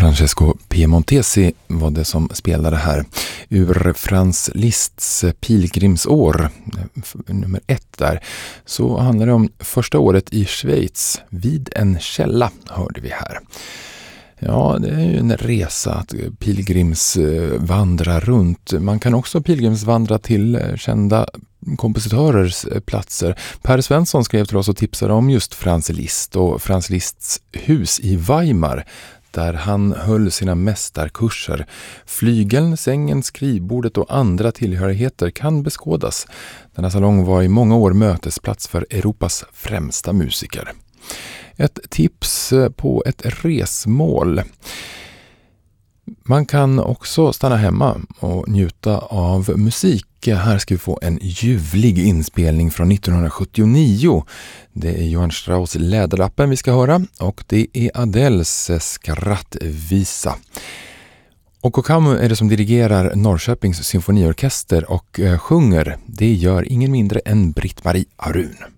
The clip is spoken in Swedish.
Francesco Piemontesi var det som spelade här. Ur Franz Liszts Pilgrimsår, nummer 1 där, så handlar det om första året i Schweiz. Vid en källa hörde vi här. Ja, det är ju en resa att pilgrimsvandra runt. Man kan också pilgrimsvandra till kända kompositörers platser. Per Svensson skrev till oss och tipsade om just Franz Liszt och Franz Liszts hus i Weimar, där han höll sina mästarkurser. Flygeln, sängen, skrivbordet och andra tillhörigheter kan beskådas. Denna salong var i många år mötesplats för Europas främsta musiker. Ett tips på ett resmål. Man kan också stanna hemma och njuta av musik. Här ska vi få en ljuvlig inspelning från 1979. Det är Johann Strauss Läderlappen vi ska höra och det är Adels skrattvisa. Och Okamu är det som dirigerar Norrköpings symfoniorkester och sjunger. Det gör ingen mindre än Britt-Marie Arun.